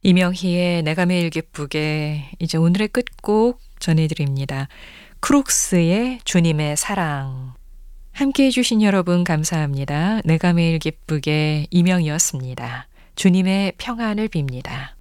이명희의 내가 매일 기쁘게 이제 오늘의 끝곡 전해드립니다. 크록스의 주님의 사랑. 함께해 주신 여러분 감사합니다. 내가 매일 기쁘게 이명희였습니다. 주님의 평안을 빕니다.